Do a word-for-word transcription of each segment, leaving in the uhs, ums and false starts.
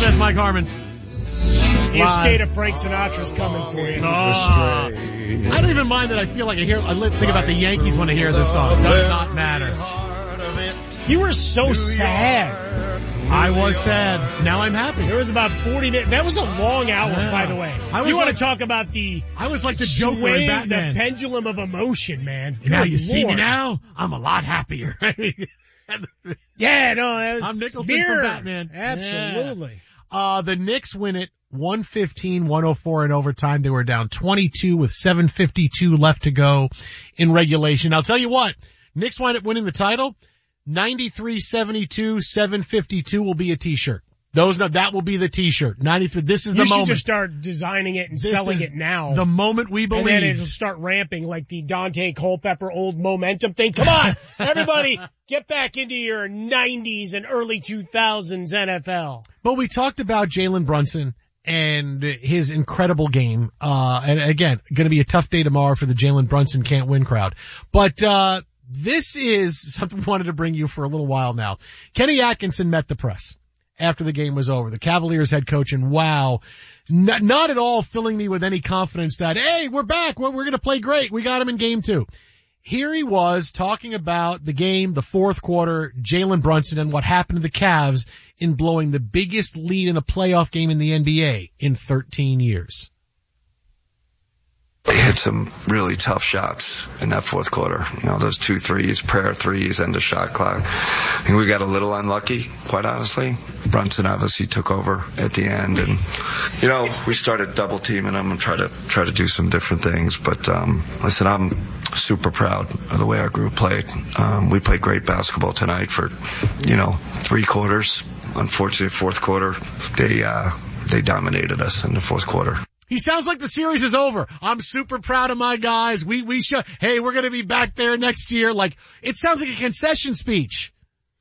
Smith, Mike Harmon. The estate of Frank Sinatra's coming for you. Oh, I don't even mind that I feel like I hear, I think about the Yankees when I hear this song. It does not matter. You were so sad. I was sad. Now I'm happy. There was about forty minutes. That was a long hour, yeah. by the way. I was you like, want to talk about the I was like the Joker swing, in Batman. The pendulum of emotion, man. Good now you Lord. see me now, I'm a lot happier. yeah, no, that was I'm Nicholson mirror. from Batman. Absolutely. Yeah. Uh, the Knicks win it one fifteen one oh four in overtime. They were down twenty-two with seven fifty-two left to go in regulation. I'll tell you what, Knicks wind up winning the title. ninety-three seventy-two, seven fifty-two will be a t-shirt. Those, no, that will be the t-shirt. ninety-three, this is you the moment. You should just start designing it and this selling it now. The moment we believe. And then it'll start ramping like the Dante Culpepper old momentum thing. Come on, everybody, get back into your nineties and early two thousands N F L. But we talked about Jalen Brunson and his incredible game. Uh, and again, going to be a tough day tomorrow for the Jalen Brunson can't win crowd. But, uh, this is something we wanted to bring you for a little while now. Kenny Atkinson met the press after the game was over, the Cavaliers head coach, and wow, n- not at all filling me with any confidence that, hey, we're back, we're, we're going to play great, we got him in game two. Here he was talking about the game, the fourth quarter, Jalen Brunson, and what happened to the Cavs in blowing the biggest lead in a playoff game in the N B A in thirteen years. They hit some really tough shots in that fourth quarter. You know, those two threes, prayer threes, end of shot clock. I think we got a little unlucky, quite honestly. Brunson obviously took over at the end, and you know, we started double teaming him and try to try to do some different things. But um, listen, I'm super proud of the way our group played. Um, we played great basketball tonight for, you know, three quarters. Unfortunately, fourth quarter, they uh, they dominated us in the fourth quarter. He sounds like the series is over. I'm super proud of my guys. We, we should, hey, we're going to be back there next year. Like, it sounds like a concession speech.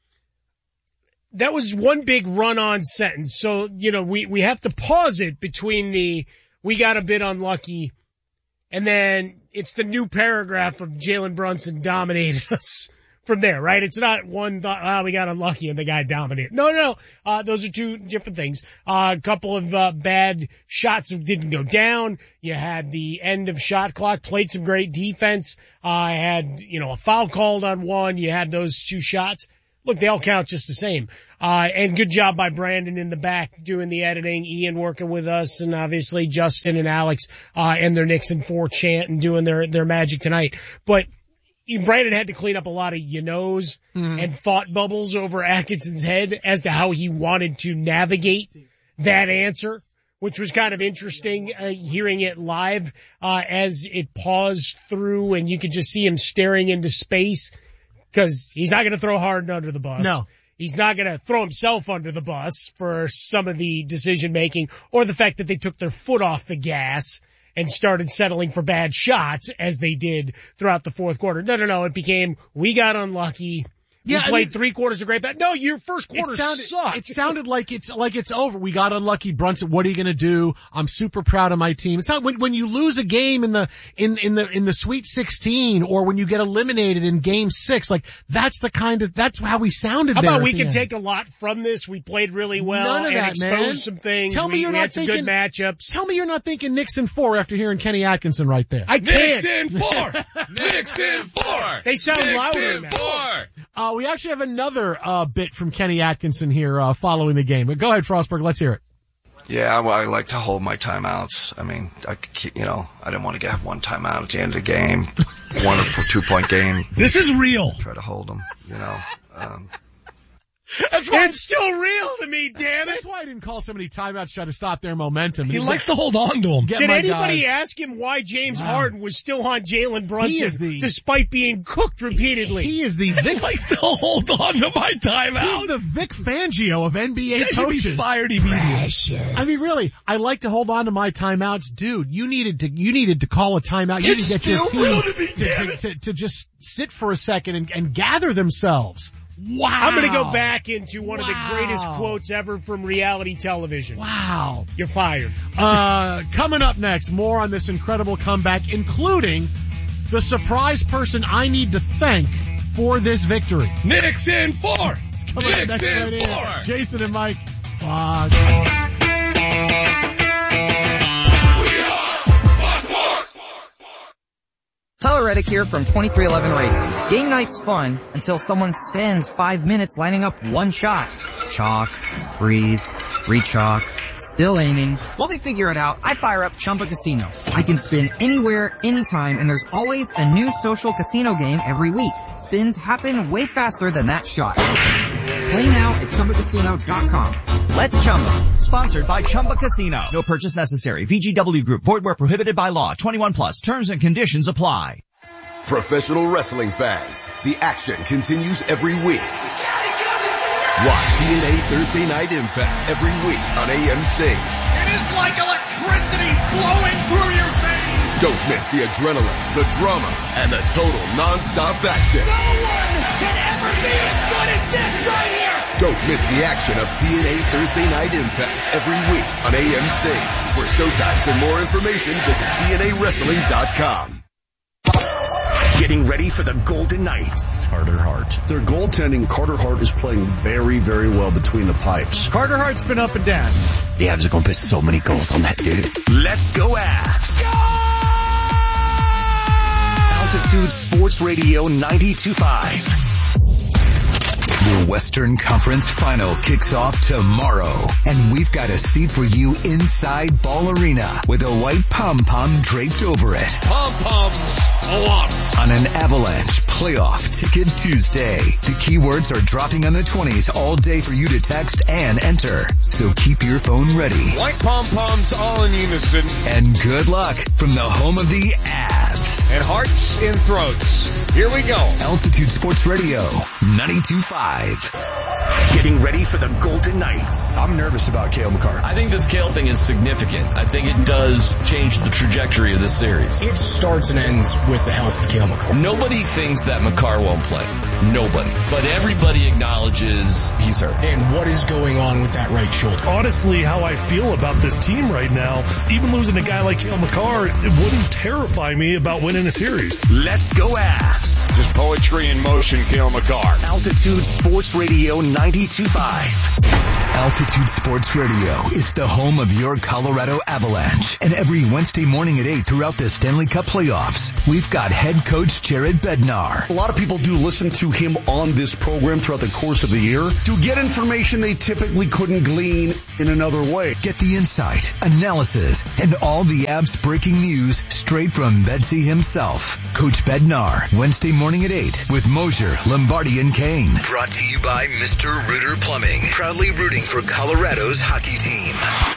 That was one big run-on sentence. So, you know, we, we have to pause it between the, we got a bit unlucky, and then it's the new paragraph of Jalen Brunson dominated us from there, right? It's not one thought, ah, we got unlucky and the guy dominated. No, no, no. Uh, those are two different things. Uh, a couple of, uh, bad shots that didn't go down. You had the end of shot clock, played some great defense. I uh, had, you know, a foul called on one. You had those two shots. Look, they all count just the same. Uh, and good job by Brandon in the back doing the editing, Ian working with us, and obviously Justin and Alex, uh, and their Knicks and four chant and doing their, their magic tonight. But, Brandon had to clean up a lot of you knows mm. and thought bubbles over Atkinson's head as to how he wanted to navigate that answer, which was kind of interesting, uh, hearing it live, uh, as it paused through and you could just see him staring into space, because he's not going to throw Harden under the bus. No. He's not going to throw himself under the bus for some of the decision making or the fact that they took their foot off the gas and started settling for bad shots as they did throughout the fourth quarter. No, no, no. It became, we got unlucky. We yeah, played I mean, three quarters of great bad. No, your first quarter it sounded, sucked. It sounded like it's, like it's over. We got unlucky. Brunson, what are you going to do? I'm super proud of my team. It's not when, when you lose a game in the, in, in the, in the Sweet sixteen or when you get eliminated in game six, like that's the kind of, that's how we sounded How there. about we can end. Take a lot from this? We played really well. None of and that, exposed man. some things. Tell me we, you're we not had some thinking, good matchups. Tell me you're not thinking Knicks in four after hearing Kenny Atkinson right there. I can't. Knicks in four. Knicks in four. They sound Knicks louder in now. Four. Uh, we actually have another, uh, bit from Kenny Atkinson here, uh, following the game. But go ahead, Frostberg. Let's hear it. Yeah, I, I like to hold my timeouts. I mean, I, you know, I didn't want to get one timeout at the end of the game, one or two point game. This is real. Try to hold them, you know. Um, That's why it's still real to me, damn it. That's why I didn't call so many timeouts, try to stop their momentum. He likes to hold on to them. Did anybody guys. ask him why James wow. Harden was still on Jalen Brunson the, despite being cooked repeatedly? He is the Vic. I like to hold on to my timeout. He's the Vic Fangio of N B A coaches. coaches. Should be fired immediately. I mean, really, I like to hold on to my timeouts, dude. You needed to, you needed to call a timeout. You it's needed to get still your team real to, me, damn to, it. to, to just sit for a second and, and gather themselves. Wow. I'm going to go back into one wow. of the greatest quotes ever from reality television. Wow. You're fired. Uh, coming up next, more on this incredible comeback, including the surprise person I need to thank for this victory. Knicks in four. It's coming up Knicks next in right four. here. Jason and Mike. Fuck. Tyler Reddick here from twenty-three eleven Racing. Game night's fun until someone spends five minutes lining up one shot. Chalk, breathe, re-chalk, still aiming. While they figure it out, I fire up Chumba Casino. I can spin anywhere, anytime, and there's always a new social casino game every week. Spins happen way faster than that shot. Play now at Chumba Casino dot com. Let's Chumba. Sponsored by Chumba Casino. No purchase necessary. V G W Group. Void where prohibited by law. twenty-one plus. Terms and conditions apply. Professional wrestling fans, the action continues every week. Watch T N A Thursday Night Impact every week on A M C. It is like electricity blowing through your veins. Don't miss the adrenaline, the drama, and the total non-stop action. No one can ever be as good as this right here. Don't miss the action of T N A Thursday Night Impact every week on A M C. For showtimes and more information, visit T N A wrestling dot com. Getting ready for the Golden Knights. Carter Hart. Their goaltending, Carter Hart is playing very, very well between the pipes. Carter Hart's been up and down. The Avs are going to put so many goals on that dude. Let's go Avs. Go! Altitude Sports Radio ninety-two point five. The Western Conference Final kicks off tomorrow, and we've got a seat for you inside Ball Arena with a white pom-pom draped over it. Pom-poms along. On an Avalanche Playoff Ticket Tuesday. The keywords are dropping on the twenties all day for you to text and enter. So keep your phone ready. White pom-poms all in unison. And good luck from the home of the Avs. And hearts in throats. Here we go. Altitude Sports Radio, ninety-two point five. Getting ready for the Golden Knights. I'm nervous about Cale Makar. I think this Cale thing is significant. I think it does change the trajectory of this series. It starts and ends with the health of Cale Makar. Nobody thinks that Makar won't play. Nobody. But everybody acknowledges he's hurt. And what is going on with that right shoulder? Honestly, how I feel about this team right now, even losing a guy like Cale Makar, it wouldn't terrify me about winning a series. Let's go Avs. Just poetry in motion, Cale Makar. Altitude Sports Radio ninety-two point five. Altitude Sports Radio is the home of your Colorado Avalanche. And every Wednesday morning at eight throughout the Stanley Cup playoffs, we've got head coach Jared Bednar. A lot of people do listen to him on this program throughout the course of the year to get information they typically couldn't glean in another way. Get the insight, analysis, and all the Abs breaking news straight from Bedsy himself. Coach Bednar, Wednesday morning at eight with Mosier, Lombardi, and Kane. Brought to you by Mister Rooter Plumbing, proudly rooting for Colorado's hockey team.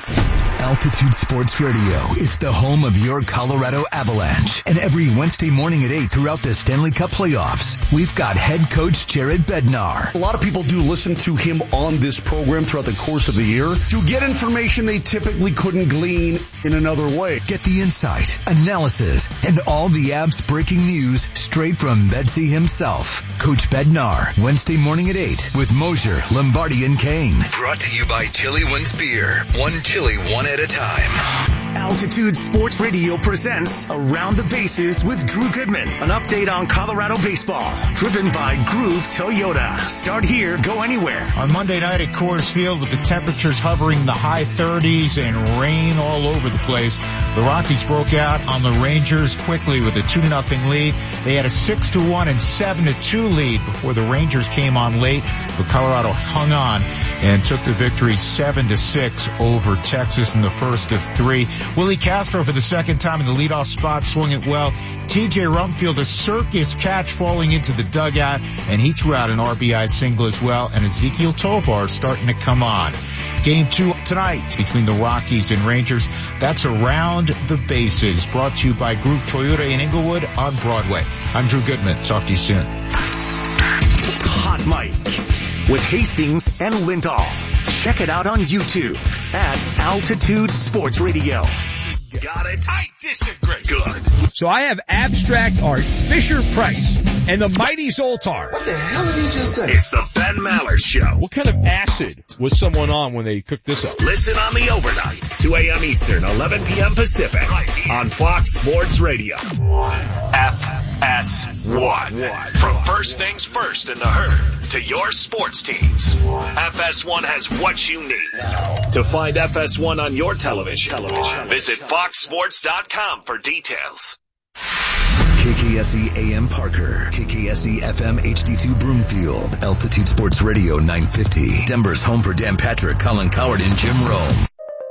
Altitude Sports Radio is the home of your Colorado Avalanche. And every Wednesday morning at eight throughout the Stanley Cup playoffs, we've got head coach Jared Bednar. A lot of people do listen to him on this program throughout the course of the year to get information they typically couldn't glean in another way. Get the insight, analysis, and all the Abs breaking news straight from Bedsy himself. Coach Bednar, Wednesday morning at eight with Mosier, Lombardi, and Kane. Brought to you by Chili Wins Beer. One chili, one at a time. Altitude Sports Radio presents Around the Bases with Drew Goodman. An update on Colorado baseball. Driven by Groove Toyota. Start here, go anywhere. On Monday night at Coors Field with the temperatures hovering the high thirties and rain all over the place, the Rockies broke out on the Rangers quickly with a two to nothing lead. They had a six to one and seven to two lead before the Rangers came on late, but Colorado hung on and took the victory seven to six over Texas in the first of three. Willie Castro for the second time in the leadoff spot, swung it well. T J Rumfield, a circus catch falling into the dugout, and he threw out an R B I single as well, and Ezekiel Tovar starting to come on. Game two tonight between the Rockies and Rangers. That's Around the Bases, brought to you by Groove Toyota in Inglewood on Broadway. I'm Drew Goodman. Talk to you soon. Hot Mic with Hastings and Lindahl. Check it out on YouTube at Altitude Sports Radio. Got it. Tight disagree. Good. So I have Abstract Art, Fisher Price, and the Mighty Zoltar. What the hell did he just say? It's the Ben Maller Show. What kind of acid was someone on when they cooked this up? Listen on the overnights, two a.m. Eastern, eleven p.m. Pacific, on Fox Sports Radio. F S one. From first things first in the herd to your sports teams, F S one has what you need. To find F S one on your television, television. visit fox sports dot com for details. K K S E A M Parker, K K S E F M H D two Broomfield, Altitude Sports Radio nine fifty, Denver's home for Dan Patrick, Colin Coward, and Jim Rome.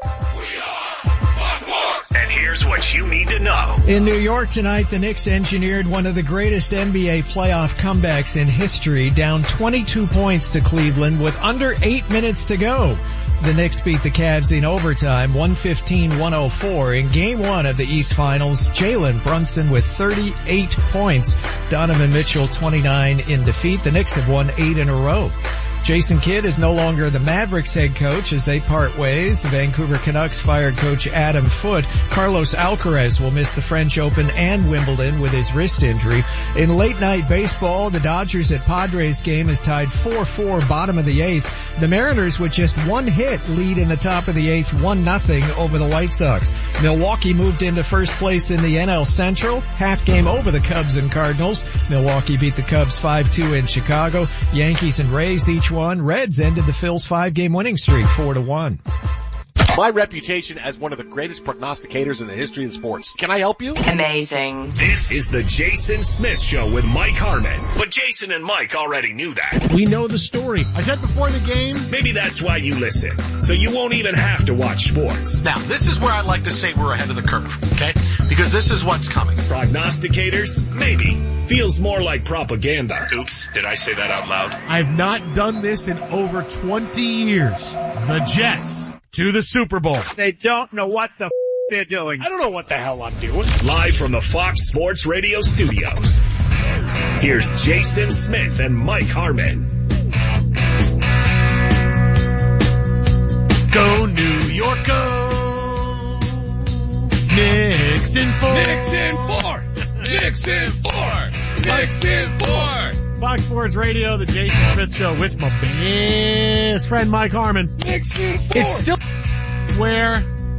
And here's what you need to know. In New York tonight, the Knicks engineered one of the greatest N B A playoff comebacks in history, down twenty-two points to Cleveland with under eight minutes to go. The Knicks beat the Cavs in overtime, one fifteen to one oh four. In game one of the East Finals, Jalen Brunson with thirty-eight points. Donovan Mitchell, twenty-nine in defeat. The Knicks have won eight in a row. Jason Kidd is no longer the Mavericks head coach as they part ways. The Vancouver Canucks fired coach Adam Foote. Carlos Alcaraz will miss the French Open and Wimbledon with his wrist injury. In late night baseball, the Dodgers at Padres game is tied four four, bottom of the eighth. The Mariners with just one hit lead in the top of the eighth, one nothing over the White Sox. Milwaukee moved into first place in the N L Central, half game over the Cubs and Cardinals. Milwaukee beat the Cubs five two in Chicago. Yankees and Rays each one. Reds ended the Phils five-game winning streak four to one. My reputation as one of the greatest prognosticators in the history of sports. Can I help you? Amazing. This is the Jason Smith Show with Mike Harmon. But Jason and Mike already knew that. We know the story. I said before the game. Maybe that's why you listen. So you won't even have to watch sports. Now, this is where I like to say we're ahead of the curve, okay? Because this is what's coming. Prognosticators? Maybe. Feels more like propaganda. Oops, did I say that out loud? I've not done this in over twenty years. The Jets to the Super Bowl. They don't know what the f- they're doing. I don't know what the hell I'm doing. Live from the Fox Sports Radio studios. Here's Jason Smith and Mike Harmon. Go New York, go! Knicks in four. Knicks in four. Knicks in four. Knicks in four. Fox Sports Radio, the Jason Smith Show with my best friend Mike Harmon. Knicks in four. It's still where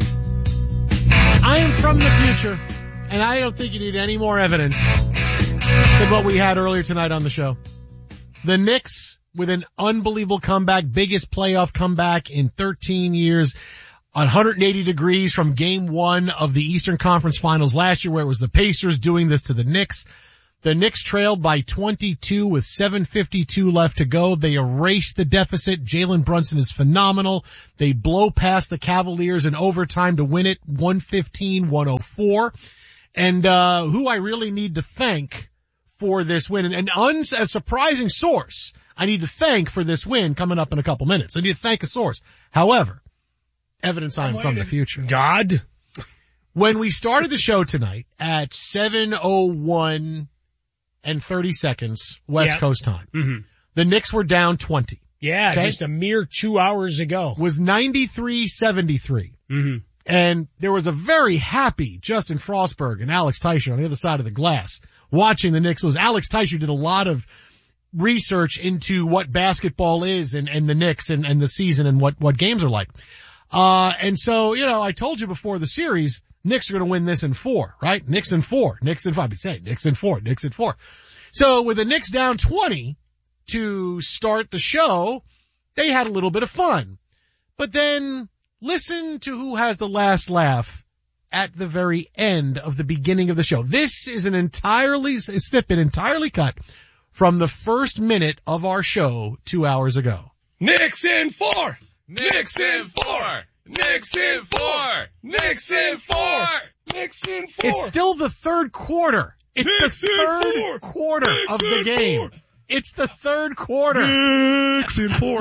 I am from the future, and I don't think you need any more evidence than what we had earlier tonight on the show. The Knicks with an unbelievable comeback, biggest playoff comeback in thirteen years. one hundred eighty degrees from game one of the Eastern Conference Finals last year, where it was the Pacers doing this to the Knicks. The Knicks trailed by twenty-two with seven fifty-two left to go. They erased the deficit. Jalen Brunson is phenomenal. They blow past the Cavaliers in overtime to win it, one fifteen to one oh four. And uh who I really need to thank for this win, and, and un- a surprising source I need to thank for this win coming up in a couple minutes. I need to thank a source. However, evidence I am from the future. God. When we started the show tonight at seven oh one and thirty seconds West Yep. Coast time, Mm-hmm. the Knicks were down twenty. Yeah, Okay? just a mere two hours ago. Was ninety-three seventy-three. Mm-hmm. And there was a very happy Justin Frostberg and Alex Teicher on the other side of the glass watching the Knicks lose. Alex Teicher did a lot of research into what basketball is and, and the Knicks and, and the season and what, what games are like. Uh, and so, you know, I told you before the series, Knicks are going to win this in four, right? Knicks in four, Knicks in five. I'd be saying Knicks in four, Knicks in four. So with the Knicks down twenty to start the show, they had a little bit of fun. But then listen to who has the last laugh at the very end of the beginning of the show. This is an entirely, a snippet entirely cut from the first minute of our show two hours ago. Knicks in four. Knicks in four. Knicks in four. Knicks in four. Knicks in four. It's still the third quarter. It's Knicks the in third four. quarter Knicks of the in game. four. It's the third quarter. Knicks in four.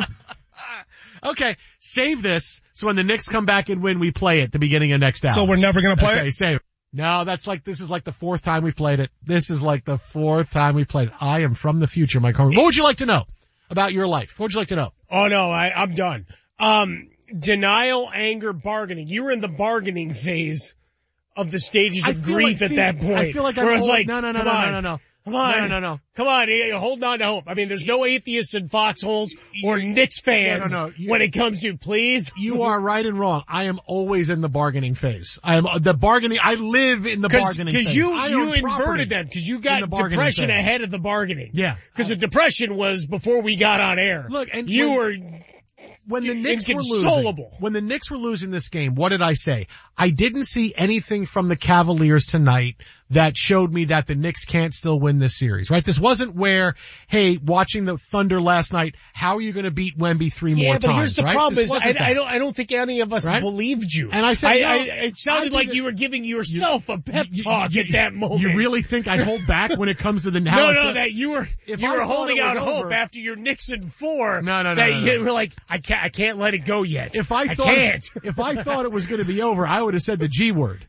Okay, save this so when the Knicks come back and win, we play it at the beginning of next hour. So we're never going to play okay, it? save it. No, that's like, this is like the fourth time we've played it. This is like the fourth time we played it. I am from the future, Mike Harmon. What would you like to know about your life? What would you like to know? Oh no, I, I'm done. Um, denial, anger, bargaining. You were in the bargaining phase of the stages I of feel grief like- at see, that point. I feel like where I'm it was old. like, no, no, no, come no, on. no, no, no. Come on. No, no, no, no. Come on. You're holding on to hope. I mean, there's no atheists in foxholes or Knicks fans no, no, no. You, when it comes to, please. You are right and wrong. I am always in the bargaining phase. I am the bargaining. I live in the Cause, bargaining cause phase. you, I you own inverted that because you got depression phase. ahead of the bargaining. Yeah. Because the depression was before we got on air. Look, and you when, were when the Knicks were inconsolable. losing, when the Knicks were losing this game, what did I say? I didn't see anything from the Cavaliers tonight that showed me that the Knicks can't still win this series, right? This wasn't where, hey, watching the Thunder last night, how are you going to beat Wemby three yeah, more times? times? Yeah, but here's the right? problem this is I, I don't I don't think any of us right? believed you. And I said, I, no, I, it sounded I like you were giving yourself you, a pep talk you, you, at that moment. You really think I'd hold back when it comes to the now? No, no, that you were if you I were holding out over, hope after your Knicks in four. No, no, no. That no, no. you were like, I can't I can't let it go yet. If I, I thought can't. if I thought it was going to be over, I would have said the G word.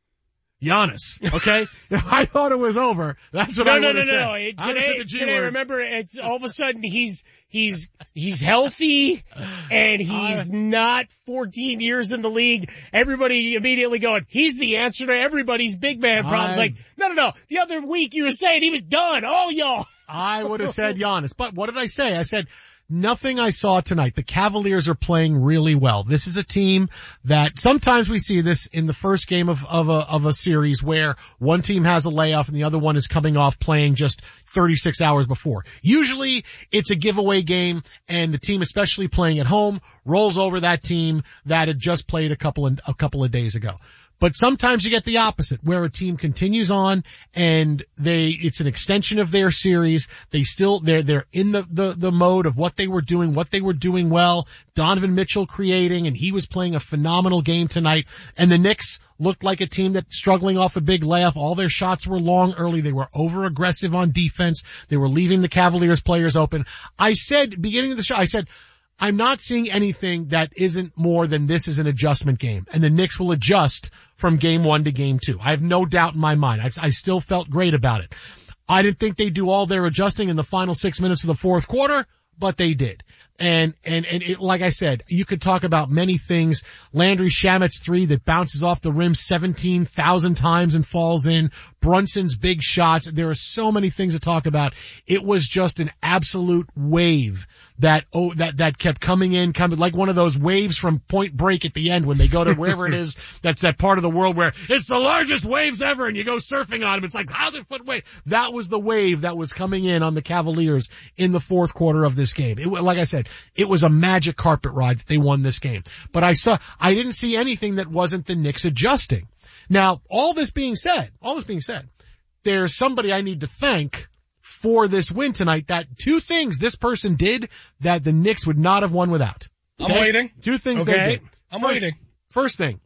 Giannis, okay? If I thought it was over, that's what no, I no, would no, have said. No, no, Today, today, remember, it's all of a sudden he's, he's, he's healthy and he's uh, not fourteen years in the league. Everybody immediately going, he's the answer to everybody's big man problems. I, like, no, no, no. The other week you were saying he was done. Oh, y'all. I would have said Giannis. But what did I say? I said, nothing I saw tonight. The Cavaliers are playing really well. This is a team that sometimes we see this in the first game of, of a, of a series where one team has a layoff and the other one is coming off playing just thirty-six hours before. Usually it's a giveaway game and the team, especially playing at home, rolls over that team that had just played a couple of, a couple of days ago. But sometimes you get the opposite, where a team continues on and they, it's an extension of their series. They still, they're, they're in the, the, the mode of what they were doing, what they were doing well. Donovan Mitchell creating, and he was playing a phenomenal game tonight. And the Knicks looked like a team that's struggling off a big layoff. All their shots were long early. They were over aggressive on defense. They were leaving the Cavaliers players open. I said, beginning of the show, I said, I'm not seeing anything that isn't more than this is an adjustment game, and the Knicks will adjust from game one to game two. I have no doubt in my mind. I, I still felt great about it. I didn't think they'd do all their adjusting in the final six minutes of the fourth quarter, but they did. And, and, and it, like I said, you could talk about many things. Landry Shamet's three that bounces off the rim seventeen thousand times and falls in. Brunson's big shots. There are so many things to talk about. It was just an absolute wave that, oh, that, that kept coming in, coming like one of those waves from Point Break at the end when they go to wherever it is. That's that part of the world where it's the largest waves ever and you go surfing on them. It's like thousand foot wave. That was the wave that was coming in on the Cavaliers in the fourth quarter of this game. It, like I said, it was a magic carpet ride that they won this game. But I saw, I didn't see anything that wasn't the Knicks adjusting. Now, all this being said, all this being said, there's somebody I need to thank for this win tonight. That two things this person did that the Knicks would not have won without. Okay? I'm waiting. Two things okay. they did. I'm first, waiting. First thing,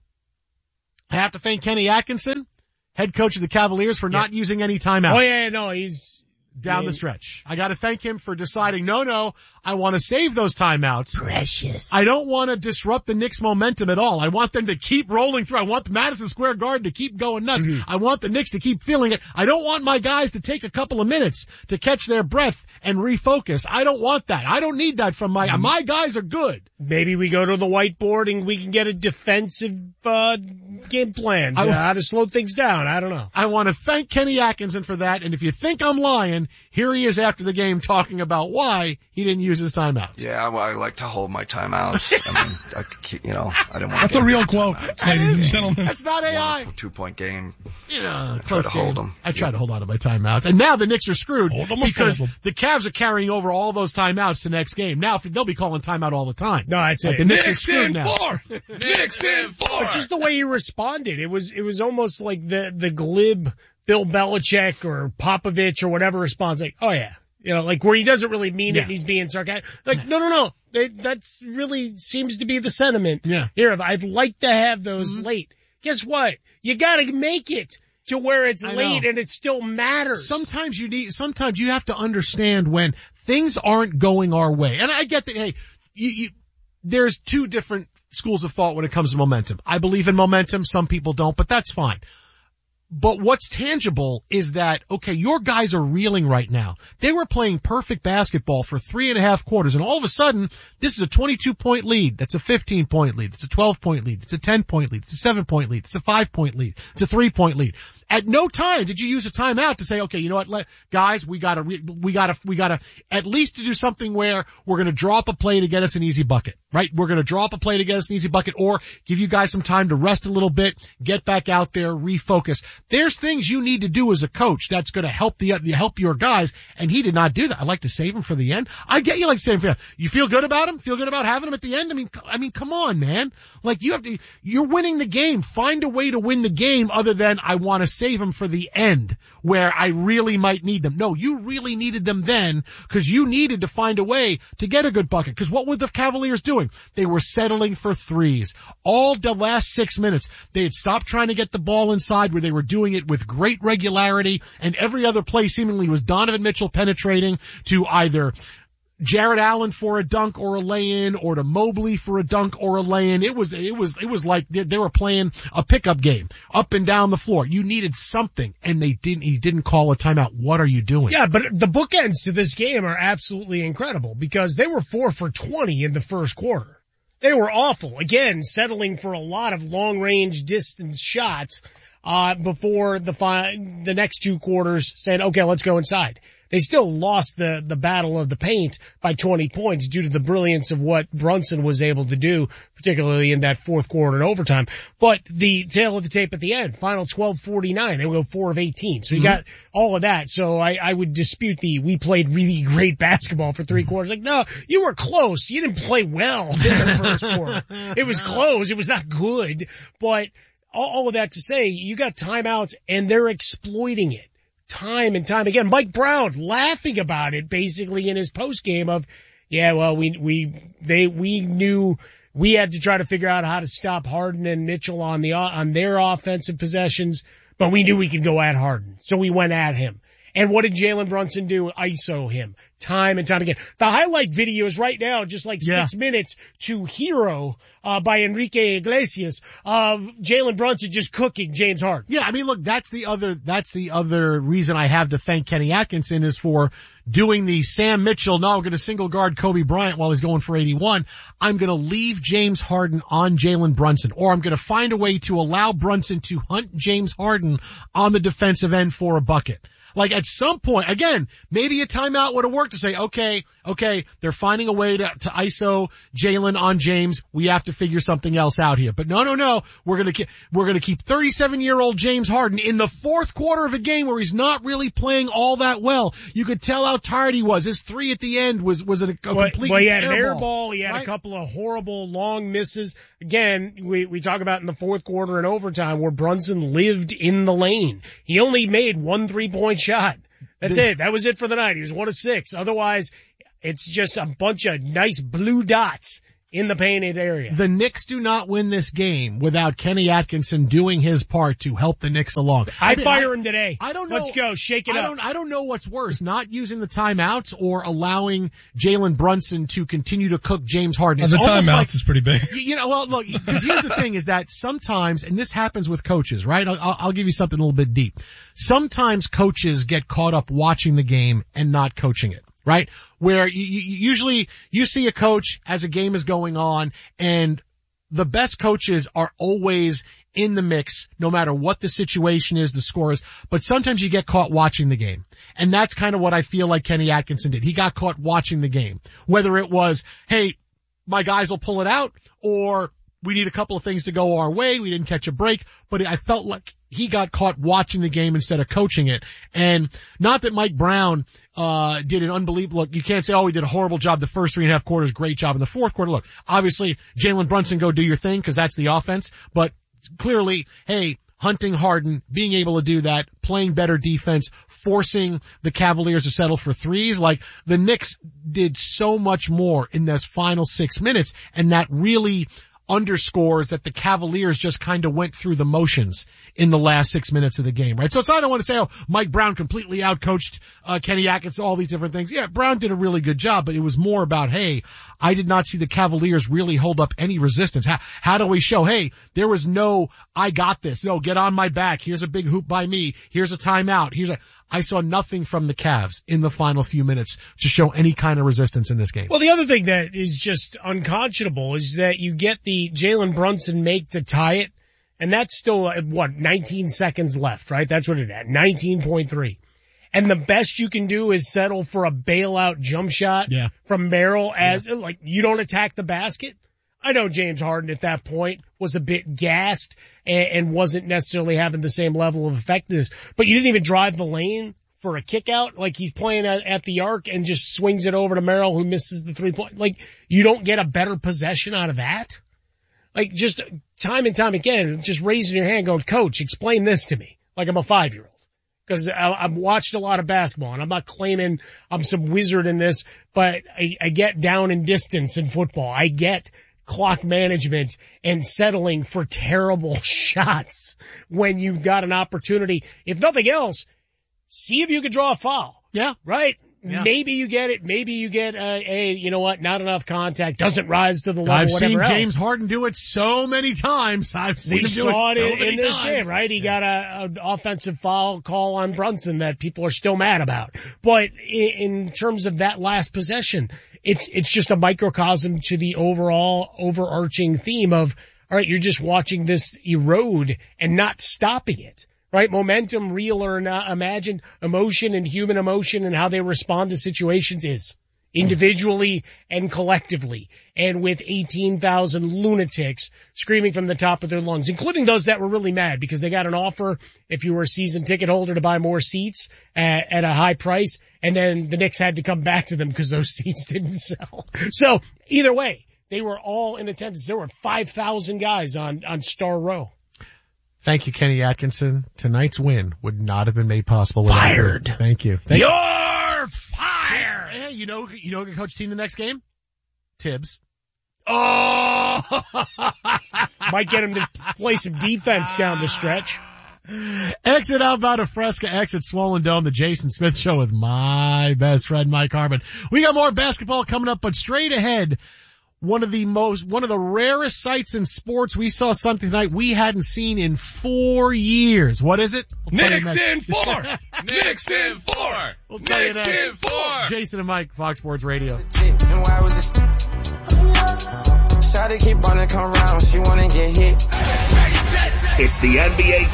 I have to thank Kenny Atkinson, head coach of the Cavaliers, for yeah. not using any timeouts. Oh yeah, no, he's down the stretch. I gotta thank him for deciding, no, no, I want to save those timeouts. Precious. I don't want to disrupt the Knicks momentum at all. I want them to keep rolling through. I want the Madison Square Garden to keep going nuts. Mm-hmm. I want the Knicks to keep feeling it. I don't want my guys to take a couple of minutes to catch their breath and refocus. I don't want that. I don't need that from my, mm-hmm. my guys are good. Maybe we go to the whiteboard and we can get a defensive, uh, game plan to, I, how to slow things down. I don't know. I want to thank Kenny Atkinson for that. And if you think I'm lying, here he is after the game talking about why he didn't use his timeouts. Yeah, I, I like to hold my timeouts. I mean, I, you know, I didn't want That's to a real quote, ladies and gentlemen. That's not A I. Two point game. You know, I try to game. hold them. I try yeah. to hold on to my timeouts. And now the Knicks are screwed because them. the Cavs are carrying over all those timeouts to next game. Now they'll be calling timeout all the time. No, that's like it. The Knicks, Knicks are screwed in now. four. Knicks in four. But just the way he responded, it was, it was almost like the, the glib Bill Belichick or Popovich or whatever response, like, oh yeah. You know, like where he doesn't really mean yeah. it and he's being sarcastic. Like, no, no, no. They, that's really seems to be the sentiment. Yeah. Here, I'd like to have those mm-hmm. late. Guess what? You gotta make it to where it's I late know. and it still matters. Sometimes you need, sometimes you have to understand when things aren't going our way. And I get that, hey, you, you, there's two different schools of thought when it comes to momentum. I believe in momentum. Some people don't, but that's fine. But what's tangible is that, okay, your guys are reeling right now. They were playing perfect basketball for three and a half quarters, and all of a sudden, this is a twenty-two point lead. That's a fifteen point lead. It's a twelve point lead. It's a ten point lead. It's a seven point lead. It's a five point lead. It's a three point lead. At no time did you use a timeout to say, okay, you know what, let, guys, we gotta, re- we gotta, we gotta at least to do something where we're gonna draw up a play to get us an easy bucket, right? We're gonna draw up a play to get us an easy bucket, or give you guys some time to rest a little bit, get back out there, refocus. There's things you need to do as a coach that's gonna help the, help your guys, and he did not do that. I like to save him for the end. I get you like to save him for the end. You feel good about him? Feel good about having him at the end? I mean, I mean, come on, man. Like, you have to, you're winning the game. Find a way to win the game other than I want to save them for the end where I really might need them. No, you really needed them then because you needed to find a way to get a good bucket. Because what were the Cavaliers doing? They were settling for threes. All the last six minutes, they had stopped trying to get the ball inside where they were doing it with great regularity, and every other play seemingly was Donovan Mitchell penetrating to either Jared Allen for a dunk or a lay-in, or to Mobley for a dunk or a lay-in. It was, it was, it was like they, they were playing a pickup game up and down the floor. You needed something, and they didn't, he didn't call a timeout. What are you doing? Yeah, but the bookends to this game are absolutely incredible because they were four for twenty in the first quarter. They were awful. Again, settling for a lot of long-range distance shots, uh, before the fi- the next two quarters saying, okay, let's go inside. They still lost the, the battle of the paint by twenty points due to the brilliance of what Brunson was able to do, particularly in that fourth quarter and overtime. But the tail of the tape at the end, final twelve forty-nine, they will go four of eighteen. So you mm-hmm. got all of that. So I, I would dispute the, we played really great basketball for three quarters. Like, no, you were close. You didn't play well in the first quarter. It was close. It was not good. But all, all of that to say, you got timeouts and they're exploiting it. Time and time again. Mike Brown laughing about it basically in his post game of, yeah, well, we, we, they, we knew we had to try to figure out how to stop Harden and Mitchell on the, on their offensive possessions, but we knew we could go at Harden. So we went at him. And what did Jalen Brunson do? I S O him time and time again. The highlight video is right now just like yeah. six minutes to Hero, uh, by Enrique Iglesias of Jalen Brunson just cooking James Harden. Yeah, I mean, look, that's the other, that's the other reason I have to thank Kenny Atkinson is for doing the Sam Mitchell, no, I'm going to single guard Kobe Bryant while he's going for eighty-one. I'm going to leave James Harden on Jalen Brunson, or I'm going to find a way to allow Brunson to hunt James Harden on the defensive end for a bucket. Like at some point, again, maybe a timeout would have worked to say, okay, okay, they're finding a way to, to I S O Jalen on James. We have to figure something else out here. But no, no, no. We're gonna keep, we're gonna keep thirty-seven year old James Harden in the fourth quarter of a game where he's not really playing all that well. You could tell how tired he was. His three at the end was, was a, a complete well, he had an air ball. ball. He had right? a couple of horrible long misses. Again, we, we talk about in the fourth quarter and overtime where Brunson lived in the lane. He only made one three point shot. That's the, it. That was it for the night. He was one of six. Otherwise, it's just a bunch of nice blue dots in the painted area. The Knicks do not win this game without Kenny Atkinson doing his part to help the Knicks along. I, I mean, fire I, him today. I don't know. Let's go. Shake it I up. Don't, I don't know what's worse, not using the timeouts or allowing Jalen Brunson to continue to cook James Harden. Well, the timeouts like, is pretty big. You know, well, look, because here's the thing is that sometimes, and this happens with coaches, right? I'll, I'll give you something a little bit deep. Sometimes coaches get caught up watching the game and not coaching it. Right? Where you, you usually you see a coach as a game is going on, and the best coaches are always in the mix no matter what the situation is, the score is, but sometimes you get caught watching the game. And that's kind of what I feel like Kenny Atkinson did. He got caught watching the game. Whether it was, hey, my guys will pull it out, or we need a couple of things to go our way, we didn't catch a break, but I felt like he got caught watching the game instead of coaching it. And not that Mike Brown, uh, did an unbelievable, look, you can't say, oh, he did a horrible job the first three and a half quarters, great job in the fourth quarter. Look, obviously, Jalen Brunson, go do your thing, cause that's the offense, but clearly, hey, hunting Harden, being able to do that, playing better defense, forcing the Cavaliers to settle for threes. Like, the Knicks did so much more in those final six minutes, and that really underscores that the Cavaliers just kind of went through the motions in the last six minutes of the game, right? So it's, I don't want to say, oh, Mike Brown completely outcoached, uh, Kenny Atkinson, all these different things. Yeah, Brown did a really good job, but it was more about, hey, I did not see the Cavaliers really hold up any resistance. How, how do we show, hey, there was no, I got this. No, get on my back. Here's a big hoop by me. Here's a timeout. Here's a, I saw nothing from the Cavs in the final few minutes to show any kind of resistance in this game. Well, the other thing that is just unconscionable is that you get the Jalen Brunson make to tie it, And that's still, uh, what, nineteen seconds left, right? That's what it at, nineteen point three. And the best you can do is settle for a bailout jump shot yeah. from Merrill as, yeah. like, you don't attack the basket. I know James Harden at that point was a bit gassed and, and wasn't necessarily having the same level of effectiveness, but you didn't even drive the lane for a kick out. Like, he's playing at, at the arc and just swings it over to Merrill, who misses the three point. Like, you don't get a better possession out of that. Like, just time and time again, just raising your hand going, Coach, explain this to me. Like I'm a five-year-old. Because I've watched a lot of basketball, and I'm not claiming I'm some wizard in this, but I, I get down in distance in football. I get clock management and settling for terrible shots when you've got an opportunity. If nothing else, see if you can draw a foul. Yeah. Right? Yeah. Maybe you get it. Maybe you get a, a, you know what, not enough contact, doesn't rise to the level, I've whatever seen else. James Harden do it so many times. I've seen We him do saw it so it in, many in this times. game, right? He yeah. got a, an offensive foul call on Brunson that people are still mad about. But in, in terms of that last possession, it's, it's just a microcosm to the overall overarching theme of, all right, you're just watching this erode and not stopping it. Right? Momentum, real or not imagined, emotion and human emotion and how they respond to situations is individually and collectively. And with eighteen thousand lunatics screaming from the top of their lungs, including those that were really mad because they got an offer if you were a season ticket holder to buy more seats at, at a high price. And then the Knicks had to come back to them because those seats didn't sell. So either way, they were all in attendance. There were five thousand guys on, on Star Row. Thank you, Kenny Atkinson. Tonight's win would not have been made possible without Fired. you. Thank you. Thank You're you. fired. Hey, you know, you know who can coach team the next game? Tibbs. Oh! Might get him to play some defense down the stretch. Exit outbound of Fresca, exit Swollen Dome, the Jason Smith Show with my best friend, Mike Harmon. We got more basketball coming up, but straight ahead, one of the most, one of the rarest sights in sports. We saw something tonight we hadn't seen in four years. What is it? We'll Knicks in four! Knicks in four! We'll tell you Knicks next. in four! Jason and Mike, Fox Sports Radio. Try to keep running, come round, she wanna get hit. It's the N B A